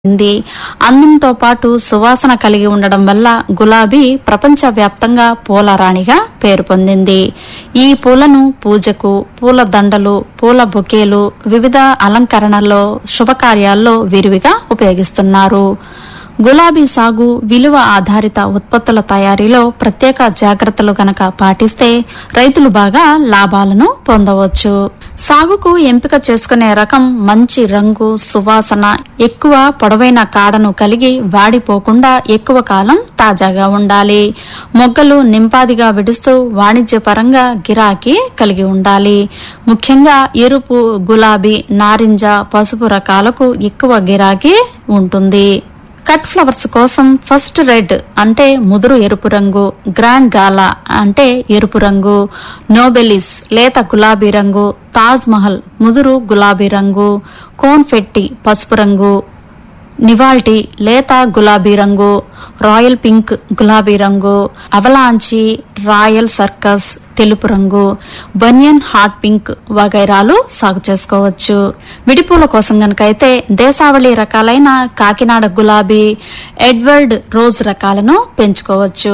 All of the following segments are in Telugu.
అందంతో పాటు సువాసన కలిగి ఉండడం వల్ల గులాబీ ప్రపంచవ్యాప్తంగా పూల రాణిగా పేరు పొందింది. ఈ పూలను పూజకు, పూల దండలు, పూల బొకేలు, వివిధ అలంకరణల్లో, శుభకార్యాల్లో విరివిగా ఉపయోగిస్తున్నారు. గులాబీ సాగు విలువ ఆధారిత ఉత్పత్తుల తయారీలో ప్రత్యేక జాగ్రత్తలు గనక పాటిస్తే రైతులు బాగా లాభాలను పొందవచ్చు. సాగుకు ఎంపిక చేసుకునే రకం మంచి రంగు, సువాసన, ఎక్కువ పొడవైన కాడను కలిగి వాడిపోకుండా ఎక్కువ కాలం తాజాగా ఉండాలి. మొగ్గలు నింపాదిగా విడుస్తూ వాణిజ్యపరంగా గిరాకీ కలిగి ఉండాలి. ముఖ్యంగా ఎరుపు, గులాబీ, నారింజ, పసుపు రకాలకు ఎక్కువ గిరాకీ ఉంటుంది. కట్ ఫ్లవర్స్ కోసం ఫస్ట్ రెడ్ అంటే ముదురు ఎరుపు రంగు, గ్రాండ్ గాలా అంటే ఎరుపు రంగు, నోబెలిస్ లేత గులాబీ రంగు, తాజ్ మహల్ ముదురు గులాబీ రంగు, కోన్ఫెట్టి పసుపు రంగు, నివాల్టీ లేత గులాబీ రంగు, రాయల్ పింక్ గులాబీ రంగు, అవలాంచి, రాయల్ సర్కస్ తెలుపు రంగు, బనియన్ హాట్ పింక్ వగైరాలు సాగు చేసుకోవచ్చు. విడిపూల కోసం గనకైతే దేశావళి రకాలైన కాకినాడ గులాబీ, ఎడ్వర్డ్ రోజ్ రకాలను పెంచుకోవచ్చు.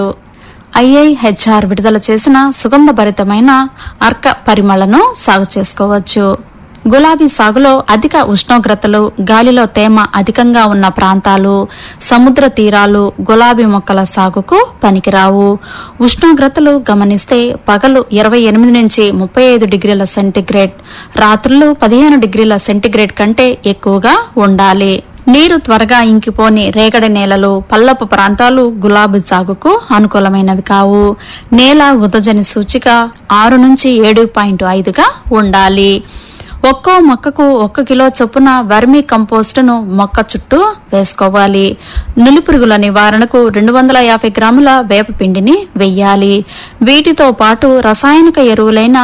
IIHR విడుదల చేసిన సుగంధభరితమైన అర్క పరిమళను సాగు చేసుకోవచ్చు. గులాబీ సాగులో అధిక ఉష్ణోగ్రతలు, గాలిలో తేమ అధికంగా ఉన్న ప్రాంతాలు, సముద్ర తీరాలు గులాబీ మొక్కల సాగుకు పనికిరావు. ఉష్ణోగ్రతలు గమనిస్తే పగలు 28 నుంచి 35 డిగ్రీల సెంటీగ్రేడ్, రాత్రులు 15 డిగ్రీల సెంటీగ్రేడ్ కంటే ఎక్కువగా ఉండాలి. నీరు త్వరగా ఇంకిపోని రేగడి నేలలు, పల్లపు ప్రాంతాలు గులాబీ సాగుకు అనుకూలమైనవి కావు. నేల ఉదజని సూచిక 6 నుంచి 7.5గా ఉండాలి. ఒక్కో మొక్కకు 1 కిలో చొప్పున వర్మీ కంపోస్టును మొక్క చుట్టూ వేసుకోవాలి. నులిపురుగుల నివారణకు 250 గ్రాముల వేపపిండిని వెయ్యాలి. వీటితో పాటు రసాయనిక ఎరువులైన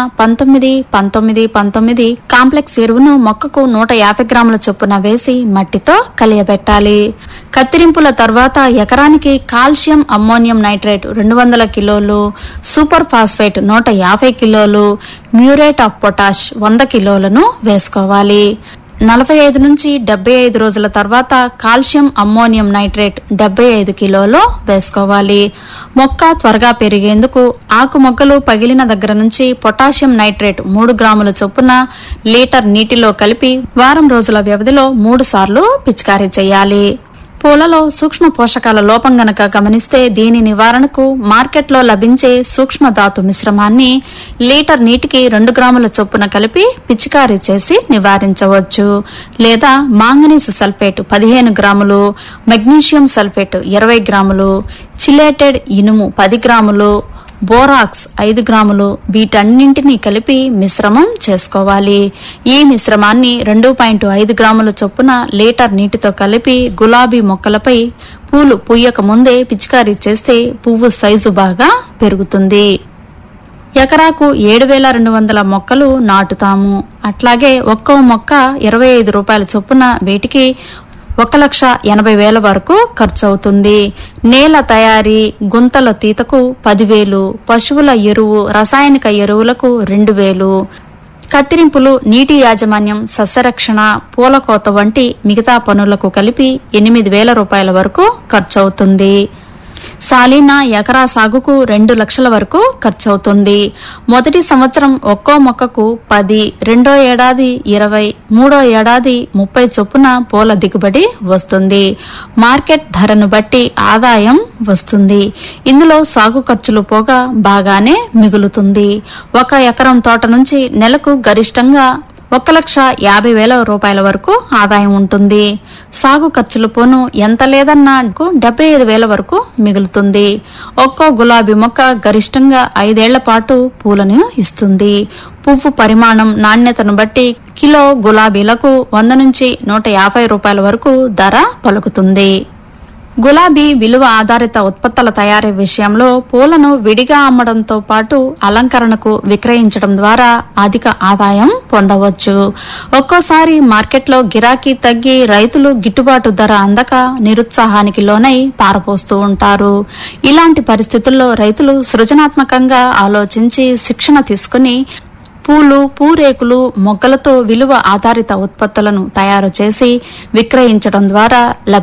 19-19-19 కాంప్లెక్స్ ఎరువును మొక్కకు 150 గ్రాముల చొప్పున వేసి మట్టితో కలియబెట్టాలి. కత్తిరింపుల తర్వాత ఎకరానికి కాల్షియం అమ్మోనియం నైట్రేట్ 200 కిలోలు, సూపర్ ఫాస్ఫేట్ 150 కిలోలు, మ్యూరేట్ ఆఫ్ పొటాష్ 100 కిలోలను వేసుకోవాలి. 45 నుంచి 75 రోజుల తర్వాత కాల్షియం అమ్మోనియం నైట్రేట్ 75 కిలోలు వేసుకోవాలి. మొక్క త్వరగా పెరిగేందుకు ఆకు మొగ్గలు పగిలిన దగ్గర నుంచి పొటాషియం నైట్రేట్ 3 గ్రాముల చొప్పున లీటర్ నీటిలో కలిపి వారం రోజుల వ్యవధిలో 3 సార్లు పిచికారీ చేయాలి. పూలలో సూక్ష్మ పోషకాల లోపం గనక గమనిస్తే దీని నివారణకు మార్కెట్లో లభించే సూక్ష్మ ధాతు మిశ్రమాన్ని లీటర్ నీటికి 2 గ్రాముల చొప్పున కలిపి పిచికారీ చేసి నివారించవచ్చు. లేదా మాంగనీస్ సల్ఫేట్ 15 గ్రాములు, మెగ్నీషియం సల్ఫేట్ 20 గ్రాములు, చిలేటెడ్ ఇనుము 10 గ్రాములు, బోరాక్స్ 5 గ్రాములు వీటన్నింటినీ కలిపి మిశ్రమం చేసుకోవాలి. ఈ మిశ్రమాన్ని 2.5 గ్రాముల చొప్పున లీటర్ నీటితో కలిపి గులాబీ మొక్కలపై పూలు పూయక ముందే పిచికారీ చేస్తే పువ్వు సైజు బాగా పెరుగుతుంది. ఎకరాకు 7,200 మొక్కలు నాటుతాము. అట్లాగే ఒక్కో మొక్క 25 రూపాయల చొప్పున వీటికి 1,80,000 వరకు ఖర్చు అవుతుంది. నేల తయారీ, గుంతల తీతకు 10,000, పశువుల ఎరువు, రసాయనిక ఎరువులకు 2,000, కత్తిరింపులు, నీటి యాజమాన్యం, సస్యరక్షణ, పూల కోత వంటి మిగతా పనులకు కలిపి 8,000 రూపాయల వరకు ఖర్చు అవుతుంది. సాలీనా ఎకరా సాగుకు 2 లక్షల వరకు ఖర్చవుతుంది. మొదటి సంవత్సరం ఒక్కో మొక్కకు 10, రెండో ఏడాది 20, మూడో ఏడాది 30 చొప్పున పూల దిగుబడి వస్తుంది. మార్కెట్ ధరను బట్టి ఆదాయం వస్తుంది. ఇందులో సాగు ఖర్చులు పోగా బాగానే మిగులుతుంది. 1 ఎకరం తోట నుంచి నెలకు గరిష్టంగా 1,50,000 రూపాయల వరకు ఆదాయం ఉంటుంది. సాగు ఖర్చులు పోను ఎంత లేదన్నా 75,000 వరకు మిగులుతుంది. ఒక్కో గులాబీ మొక్క గరిష్టంగా 5 ఏళ్ల పాటు పూలను ఇస్తుంది. పువ్వు పరిమాణం, నాణ్యతను బట్టి కిలో గులాబీలకు 100 నుంచి 150 రూపాయల వరకు ధర పలుకుతుంది. గులాబీ విలువ ఆధారిత ఉత్పత్తుల తయారీ విషయంలో పూలను విడిగా అమ్మడంతో పాటు అలంకరణకు విక్రయించడం ద్వారా అధిక ఆదాయం పొందవచ్చు. ఒక్కోసారి మార్కెట్లో గిరాకీ తగ్గి రైతులు గిట్టుబాటు ధర అందక నిరుత్సాహానికి లోనై పారపోస్తూ ఉంటారు. ఇలాంటి పరిస్థితుల్లో రైతులు సృజనాత్మకంగా ఆలోచించి శిక్షణ తీసుకుని పూలు, పూరేకులు, మొగ్గలతో విలువ ఆధారిత ఉత్పత్తులను తయారు చేసి విక్రయించడం ద్వారా